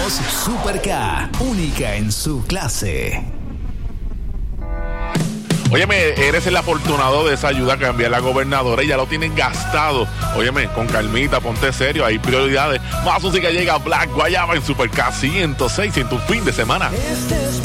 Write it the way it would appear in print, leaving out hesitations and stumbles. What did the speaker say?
Somos Super K, única en su clase. Óyeme, eres el afortunado de esa ayuda que envía la gobernadora y ya lo tienen gastado. Óyeme, con calmita, ponte serio, hay prioridades. Más música llega Black Guayaba en Super K 106 en tu fin de semana. Este es